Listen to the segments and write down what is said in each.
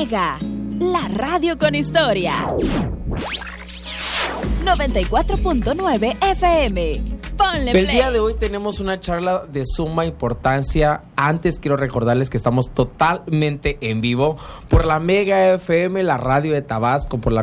Mega, la radio con historia. 94.9 FM. Ponle play. El día de hoy tenemos una charla de suma importancia. Antes quiero recordarles que estamos totalmente en vivo por la Mega FM, la radio de Tabasco, por la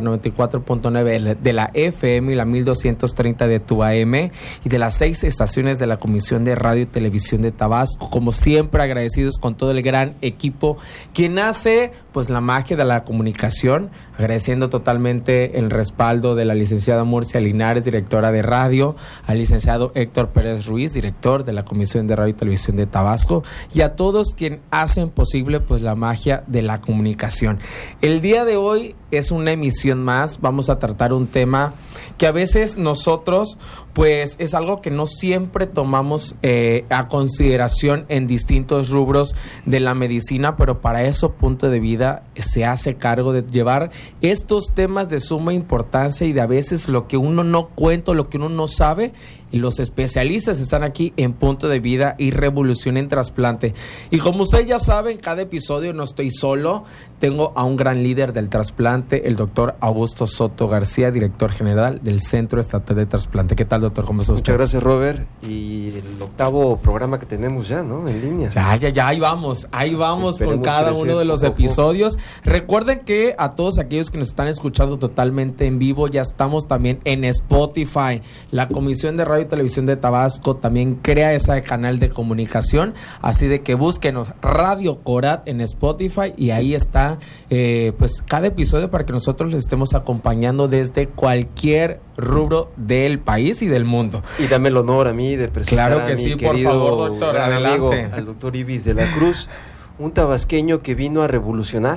94.9 de la FM y la 1230 de tu AM, y de las 6 estaciones de la Comisión de Radio y Televisión de Tabasco. Como siempre, agradecidos con todo el gran equipo quien hace pues la magia de la comunicación, agradeciendo totalmente el respaldo de la licenciada Murcia Linares, directora de radio, al licenciado Héctor Pérez Ruiz, director de la Comisión de Radio y Televisión de Tabasco, y a todos quienes hacen posible pues la magia de la comunicación. El día de hoy es una emisión más. Vamos a tratar un tema que a veces nosotros pues es algo que no siempre tomamos a consideración en distintos rubros de la medicina, pero para eso Punto de Vida se hace cargo de llevar estos temas de suma importancia y de a veces lo que uno no cuenta, lo que uno no sabe, y los especialistas están aquí en Punto de Vida y Revolución en Trasplante. Y como ustedes ya saben, cada episodio no estoy solo, tengo a un gran líder del trasplante, el doctor Augusto Soto García, director general del Centro Estatal de Trasplante. ¿Qué tal, doctor? ¿Cómo está usted? Muchas gracias, Robert. Y el 8º programa que tenemos ya, ¿no? En línea. Ya, ahí vamos con cada uno de los episodios. Recuerden que a todos aquellos que nos están escuchando totalmente en vivo, ya estamos también en Spotify. La Comisión de Radio y Televisión de Tabasco también crea ese canal de comunicación, así de que búsquenos Radio Corat en Spotify y ahí está pues cada episodio para que nosotros les estemos acompañando desde cualquier rubro del país y del mundo. Y dame el honor a mí de presentar claro que a mi sí, querido, por favor, doctor, gran adelante. amigo, al doctor Ibis de la Cruz, un tabasqueño que vino a revolucionar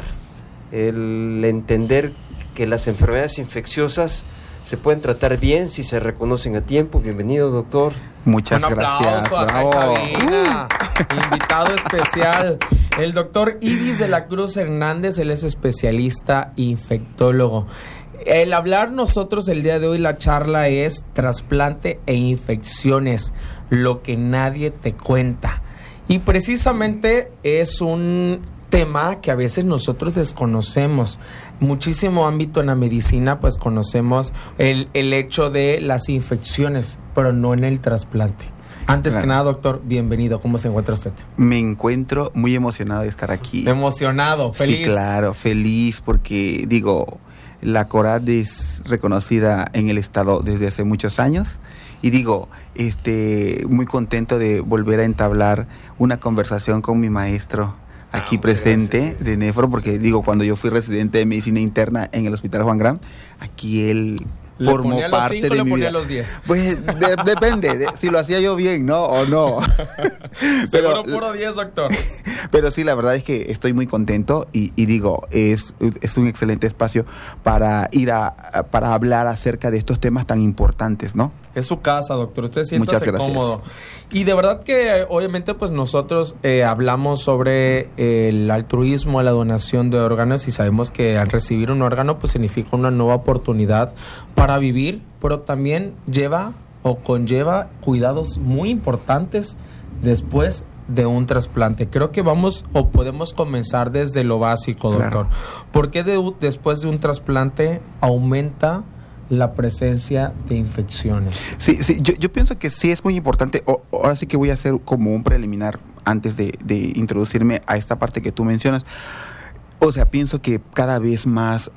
el entender que las enfermedades infecciosas se pueden tratar bien si se reconocen a tiempo. Bienvenido, doctor. Muchas gracias. Un aplauso acá en cabina. Invitado especial, el doctor Ibis de la Cruz Hernández. Él es especialista infectólogo. El hablar nosotros el día de hoy, la charla es trasplante e infecciones, lo que nadie te cuenta. Y precisamente es un tema que a veces nosotros desconocemos. Muchísimo ámbito en la medicina, pues conocemos el hecho de las infecciones, pero no en el trasplante. Antes que nada, doctor, bienvenido. ¿Cómo se encuentra usted? Me encuentro muy emocionado de estar aquí. Emocionado, feliz. Sí, claro, feliz porque, digo, la CORAT es reconocida en el estado desde hace muchos años y digo, muy contento de volver a entablar una conversación con mi maestro aquí presente, gracias, de nefro, porque digo, cuando yo fui residente de medicina interna en el Hospital Juan Graham, aquí él formó parte de mi vida. Los 10. Pues depende si lo hacía yo bien, ¿no? O no. Seguro puro 10, doctor. Pero sí, la verdad es que estoy muy contento y digo, es un excelente espacio para para hablar acerca de estos temas tan importantes, ¿no? Es su casa, doctor. Usted siéntase cómodo. Y de verdad que obviamente pues nosotros hablamos sobre el altruismo, la donación de órganos, y sabemos que al recibir un órgano pues significa una nueva oportunidad para vivir, pero también conlleva cuidados muy importantes después de un trasplante. Creo que podemos comenzar desde lo básico, doctor. Claro. ¿Por qué después de un trasplante aumenta la presencia de infecciones? Sí, yo pienso que sí es muy importante. Ahora sí que voy a hacer como un preliminar antes de introducirme a esta parte que tú mencionas. O sea, pienso que cada vez más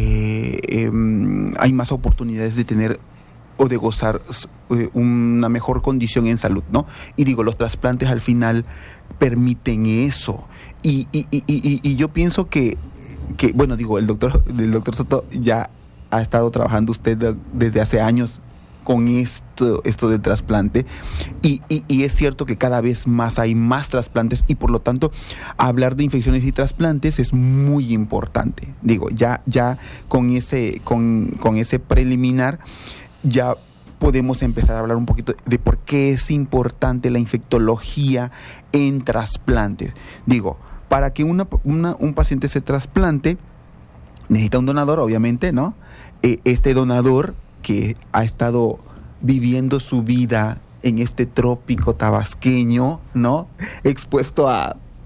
hay más oportunidades de tener o de gozar una mejor condición en salud, ¿no? Y digo, los trasplantes al final permiten eso. Y yo pienso que bueno, digo, el doctor Soto ya ha estado trabajando usted desde hace años con esto del trasplante y es cierto que cada vez más hay más trasplantes y por lo tanto hablar de infecciones y trasplantes es muy importante. Digo, ya con ese preliminar ya podemos empezar a hablar un poquito de por qué es importante la infectología en trasplantes. Digo, para que un paciente se trasplante necesita un donador, obviamente, ¿no? Este donador que ha estado viviendo su vida en este trópico tabasqueño, ¿no? Expuesto a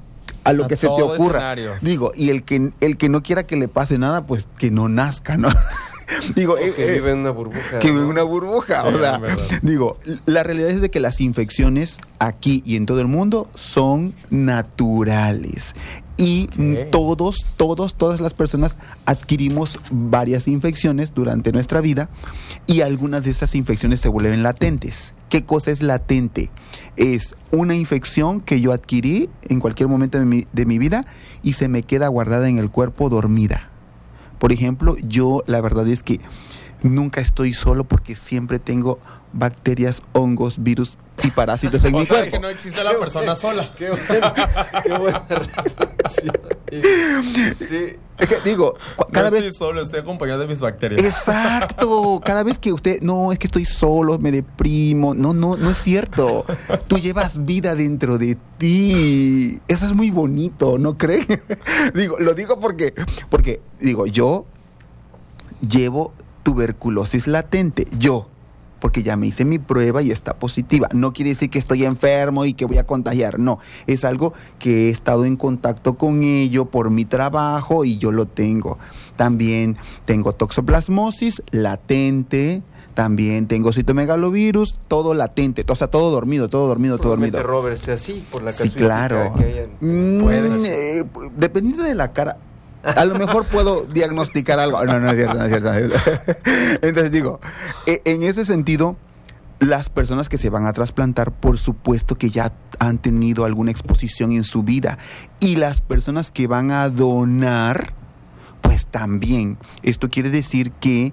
a lo A que se te todo ocurra. escenario. Digo, y el que no quiera que le pase nada, pues que no nazca, ¿no? Digo, Que vive en una burbuja. que vive ¿no? en una burbuja. Sí, O sea, es verdad. digo, la realidad es de que las infecciones aquí y en todo el mundo son naturales. Y Ok. todas las personas adquirimos varias infecciones durante nuestra vida y algunas de esas infecciones se vuelven latentes. ¿Qué cosa es latente? Es una infección que yo adquirí en cualquier momento de mi vida y se me queda guardada en el cuerpo dormida. Por ejemplo, yo la verdad es que nunca estoy solo porque siempre tengo bacterias, hongos, virus y parásitos en O mi sea, cuerpo. que no existe la persona sola. Qué buena reflexión. Sí. Es que digo, cada no vez... estoy solo, estoy acompañado de mis bacterias. Exacto, cada vez que usted, no, es que estoy solo, me deprimo, no es cierto. Tú llevas vida dentro de ti. Eso es muy bonito, ¿no cree? Lo digo porque digo, yo llevo tuberculosis latente, porque ya me hice mi prueba y está positiva. No quiere decir que estoy enfermo y que voy a contagiar, no. Es algo que he estado en contacto con ello por mi trabajo y yo lo tengo. También tengo toxoplasmosis latente, también tengo citomegalovirus, todo latente, o sea, todo dormido. Probablemente Robert esté así por la Sí, casuística claro. que hay Dependiendo de la cara, a lo mejor puedo diagnosticar algo. No es cierto. Entonces digo, en ese sentido, las personas que se van a trasplantar, por supuesto que ya han tenido alguna exposición en su vida. Y las personas que van a donar, pues también. Esto quiere decir que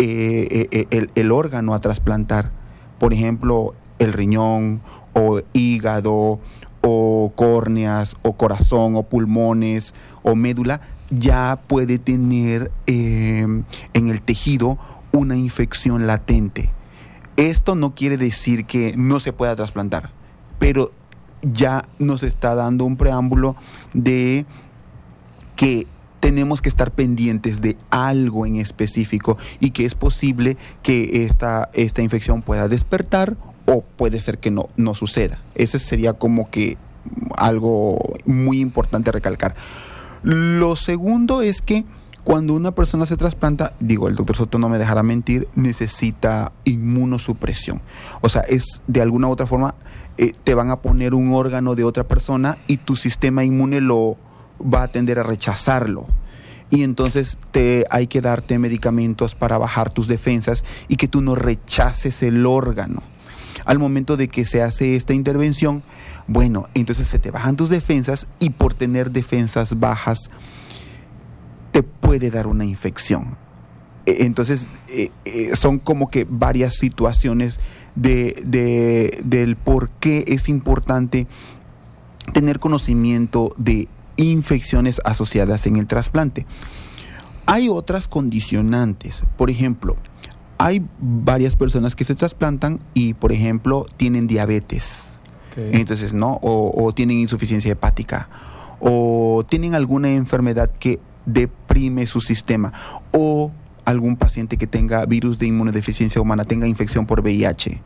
el órgano a trasplantar, por ejemplo, el riñón o hígado o córneas o corazón o pulmones o médula, ya puede tener en el tejido una infección latente. Esto no quiere decir que no se pueda trasplantar, pero ya nos está dando un preámbulo de que tenemos que estar pendientes de algo en específico y que es posible que esta infección pueda despertar o puede ser que no suceda. Ese sería como que algo muy importante a recalcar. Lo segundo es que cuando una persona se trasplanta, el doctor Soto no me dejará mentir, necesita inmunosupresión. O sea, es de alguna u otra forma, te van a poner un órgano de otra persona y tu sistema inmune lo va a tender a rechazarlo. Y entonces hay que darte medicamentos para bajar tus defensas y que tú no rechaces el órgano. Al momento de que se hace esta intervención, entonces se te bajan tus defensas y por tener defensas bajas te puede dar una infección. Entonces son como que varias situaciones del por qué es importante tener conocimiento de infecciones asociadas en el trasplante. Hay otras condicionantes. Por ejemplo, hay varias personas que se trasplantan y, por ejemplo, tienen diabetes. Okay. Entonces, o tienen insuficiencia hepática, o tienen alguna enfermedad que deprime su sistema, o algún paciente que tenga virus de inmunodeficiencia humana, tenga infección por VIH.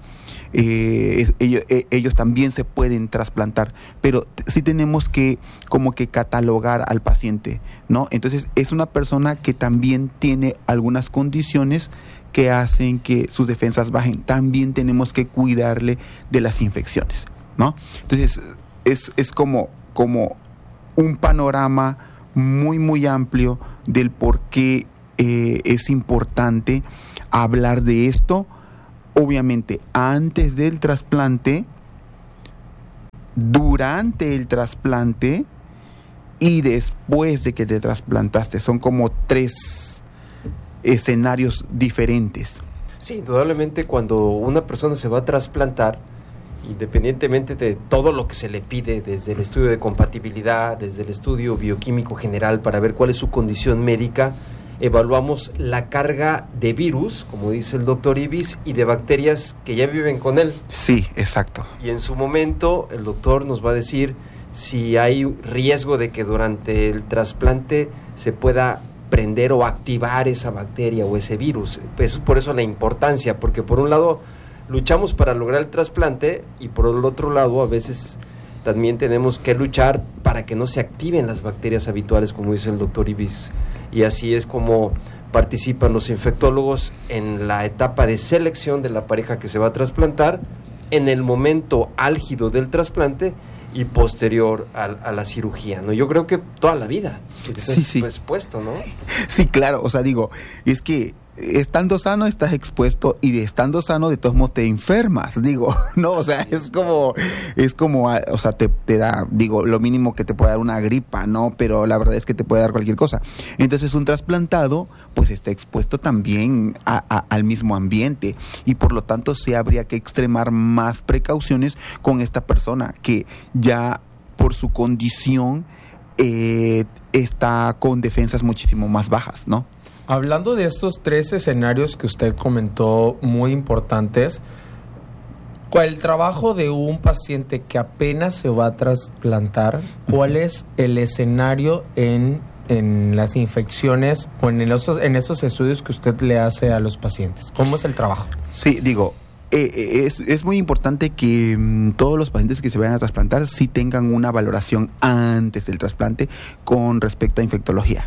Ellos también se pueden trasplantar, pero sí tenemos que como que catalogar al paciente, ¿no? Entonces es una persona que también tiene algunas condiciones que hacen que sus defensas bajen. También tenemos que cuidarle de las infecciones, ¿no? Entonces es como un panorama muy muy amplio del por qué es importante hablar de esto. Obviamente, antes del trasplante, durante el trasplante y después de que te trasplantaste. Son como 3 escenarios diferentes. Sí, indudablemente cuando una persona se va a trasplantar, independientemente de todo lo que se le pide, desde el estudio de compatibilidad, desde el estudio bioquímico general para ver cuál es su condición médica, evaluamos la carga de virus, como dice el doctor Ibis, y de bacterias que ya viven con él. Sí, exacto. Y en su momento el doctor nos va a decir si hay riesgo de que durante el trasplante se pueda prender o activar esa bacteria o ese virus. Pues por eso la importancia, porque por un lado luchamos para lograr el trasplante y por el otro lado a veces también tenemos que luchar para para que no se activen las bacterias habituales, como dice el doctor Ibis. Y así es como participan los infectólogos en la etapa de selección de la pareja que se va a trasplantar, en el momento álgido del trasplante y posterior a la cirugía, ¿no? Yo creo que toda la vida estás expuesto, ¿no? Sí, claro, o sea, digo, es que estando sano estás expuesto y de estando sano de todos modos te enfermas, digo, no, o sea, es como, o sea, te da, digo, lo mínimo que te puede dar una gripa, ¿no? Pero la verdad es que te puede dar cualquier cosa. Entonces un trasplantado pues está expuesto también al mismo ambiente y por lo tanto sí habría que extremar más precauciones con esta persona que ya por su condición está con defensas muchísimo más bajas, ¿no? Hablando de estos 3 escenarios que usted comentó muy importantes, el trabajo de un paciente que apenas se va a trasplantar, ¿cuál es el escenario en las infecciones o en esos estudios que usted le hace a los pacientes? ¿Cómo es el trabajo? Sí, digo, es muy importante que todos los pacientes que se vayan a trasplantar sí tengan una valoración antes del trasplante con respecto a infectología.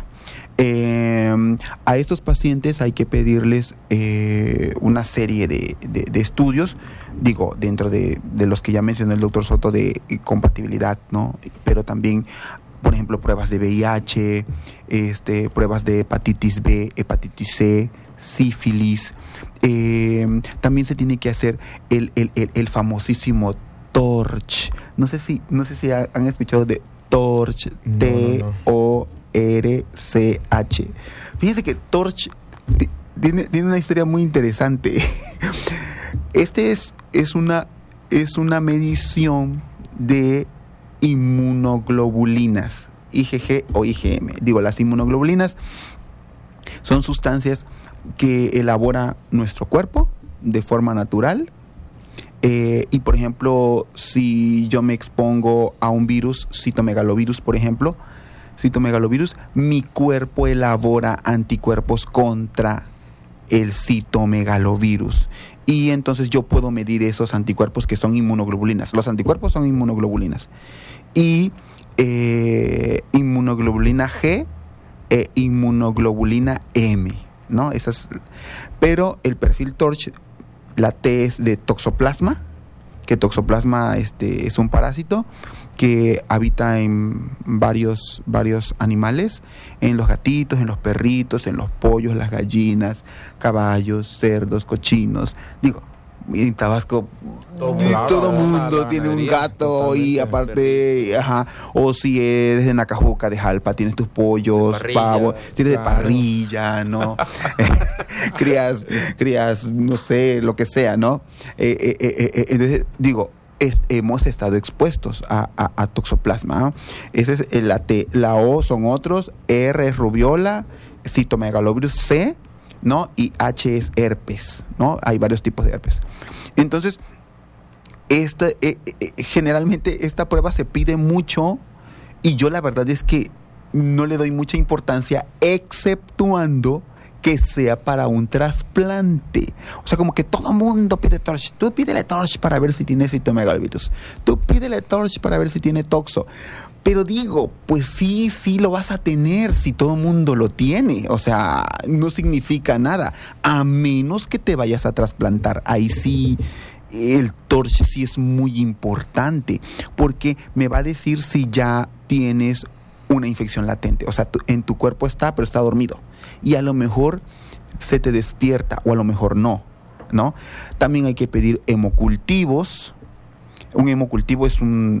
A estos pacientes hay que pedirles una serie de estudios, digo, dentro de los que ya mencionó el doctor Soto, de compatibilidad, ¿no? Pero también, por ejemplo, pruebas de VIH, pruebas de hepatitis B, hepatitis C, sífilis. También se tiene que hacer el famosísimo TORCH. No sé si han escuchado de TORCH, TORCH. Fíjense que TORCH tiene una historia muy interesante. Es una medición de inmunoglobulinas, IgG o IgM. Digo, las inmunoglobulinas son sustancias que elabora nuestro cuerpo de forma natural. Y por ejemplo, si yo me expongo a un virus, citomegalovirus, por ejemplo, mi cuerpo elabora anticuerpos contra el citomegalovirus. Y entonces yo puedo medir esos anticuerpos que son inmunoglobulinas. Los anticuerpos son inmunoglobulinas. Y inmunoglobulina G e inmunoglobulina M, ¿no? Pero el perfil TORCH, la T es de toxoplasma, que toxoplasma es un parásito que habita en varios animales, en los gatitos, en los perritos, en los pollos, las gallinas, caballos, cerdos, cochinos. Digo, en Tabasco todo mundo tiene un gato y aparte, o si eres de Nacajuca, de Jalpa, tienes tus pollos, pavos, tienes de parrilla, ¿no? crías, no sé, lo que sea, ¿no? Entonces, digo, hemos estado expuestos a toxoplasma, ¿no? Esa es la T. La O son otros, R es rubiola, citomegalovirus C, ¿no? Y H es herpes, ¿no? Hay varios tipos de herpes. Entonces, generalmente esta prueba se pide mucho y yo la verdad es que no le doy mucha importancia, exceptuando que sea para un trasplante. O sea, como que todo mundo pide TORCH. Tú pídele TORCH para ver si tiene citomegalovirus. Tú pídele TORCH para ver si tiene toxo. Pero digo, pues sí lo vas a tener si todo mundo lo tiene. O sea, no significa nada. A menos que te vayas a trasplantar. Ahí sí, el TORCH sí es muy importante. Porque me va a decir si ya tienes una infección latente. O sea, en tu cuerpo está, pero está dormido. Y a lo mejor se te despierta o a lo mejor no. También hay que pedir hemocultivos. Un hemocultivo es un